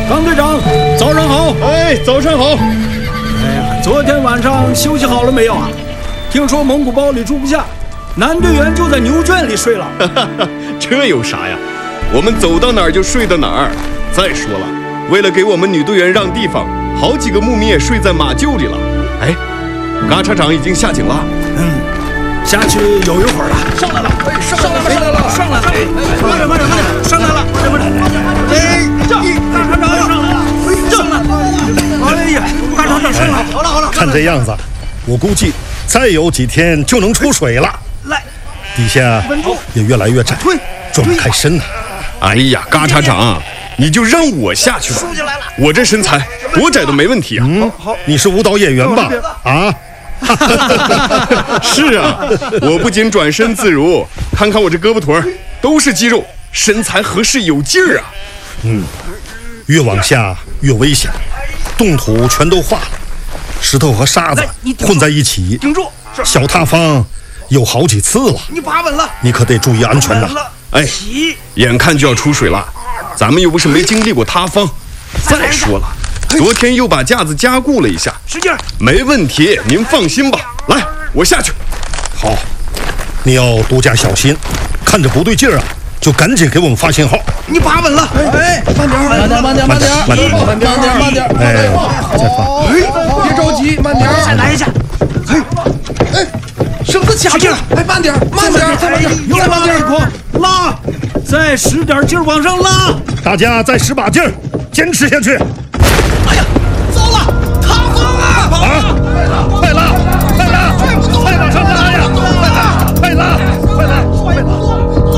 张队长，早上好。 哎，早上好。 哎呀，昨天晚上休息好了没有啊？听说蒙古包里住不下，男队员就在牛圈里睡了。 这有啥呀？我们走到哪儿就睡到哪儿。再说了，为了给我们女队员让地方，好几个牧民也睡在马厩里了。哎，嘎厂长已经下井了。 下去有一会儿了。上来了，上来了，慢点，上来了，慢点。哎，大厂长上来了，上来了。哎呀，大厂长上来了，好了。 看这样子，我估计再有几天就能出水了。 来， 底下也越来越窄，转不开身了。 哎呀，嘎厂长，你就让我下去吧。我这身材多窄都没问题啊。 好，你是舞蹈演员吧？啊？ 是啊，我不仅转身自如，看看我这胳膊腿儿都是肌肉，身材合适有劲儿啊。 越往下越危险，冻土全都化了，石头和沙子混在一起， 顶住， 小塌方有好几次了。 你把稳了， 你可得注意安全呐。 哎，眼看就要出水了，咱们又不是没经历过塌方。再说了，昨天又把架子加固了一下， 使劲儿， 没问题，您放心吧。来，我下去。 好，你要多加小心，看着不对劲儿啊，就赶紧给我们发信号。 你把稳了，哎，慢点， 哎，再发。 别着急，慢点，再来一下。哎，绳子卡劲儿，哎，慢点，再慢点，拉，再使点劲儿往上拉。 大家再使把劲儿，坚持下去。